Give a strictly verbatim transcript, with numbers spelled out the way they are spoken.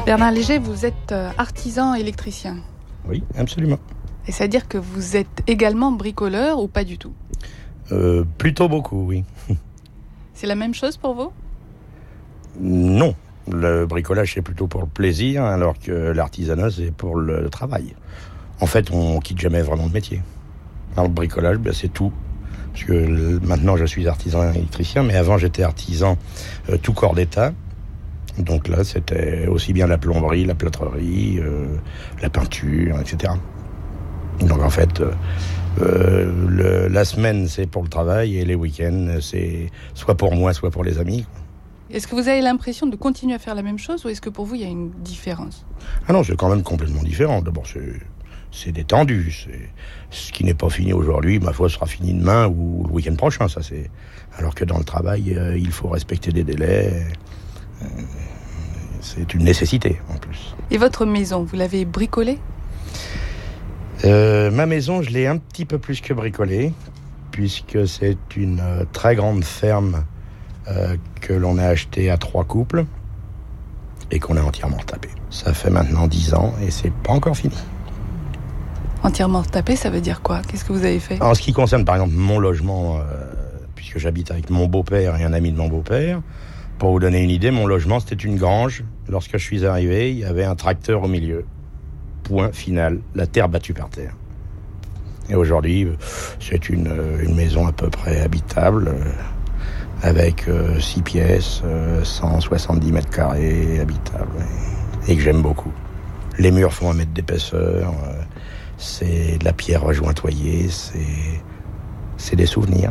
Bernard Léger, vous êtes artisan électricien. Oui, absolument. Et c'est-à-dire que vous êtes également bricoleur ou pas du tout ? euh, Plutôt beaucoup, oui. C'est la même chose pour vous ? Non. Le bricolage, c'est plutôt pour le plaisir, alors que l'artisanat, c'est pour le travail. En fait, on quitte jamais vraiment le métier. Alors, le bricolage, ben, c'est tout. Parce que le, maintenant, je suis artisan électricien, mais avant, j'étais artisan euh, tout corps d'état. Donc là, c'était aussi bien la plomberie, la plâtrerie, euh, la peinture, et cetera. Donc en fait, euh, euh, le, la semaine, c'est pour le travail, et les week-ends, c'est soit pour moi, soit pour les amis. Est-ce que vous avez l'impression de continuer à faire la même chose, ou est-ce que pour vous, il y a une différence ? Ah non, c'est quand même complètement différent. D'abord, c'est, c'est détendu. C'est, ce qui n'est pas fini aujourd'hui, ma foi, sera fini demain ou le week-end prochain. Ça, c'est... Alors que dans le travail, euh, il faut respecter des délais. Euh, c'est une nécessité, en plus. Et votre maison, vous l'avez bricolée ? euh, Ma maison, je l'ai un petit peu plus que bricolée, puisque c'est une euh, très grande ferme euh, que l'on a achetée à trois couples et qu'on a entièrement retapée. Ça fait maintenant dix ans et c'est pas encore fini. Entièrement retapé, ça veut dire quoi ? Qu'est-ce que vous avez fait ? En ce qui concerne, par exemple, mon logement, euh, puisque j'habite avec mon beau-père et un ami de mon beau-père, pour vous donner une idée, mon logement, c'était une grange. Lorsque je suis arrivé, il y avait un tracteur au milieu. Point final, la terre battue par terre. Et aujourd'hui, c'est une, une maison à peu près habitable, euh, avec euh, six pièces, euh, cent soixante-dix mètres carrés habitables, et, et que j'aime beaucoup. Les murs font un mètre d'épaisseur, euh, c'est de la pierre rejointoyée, c'est, c'est des souvenirs.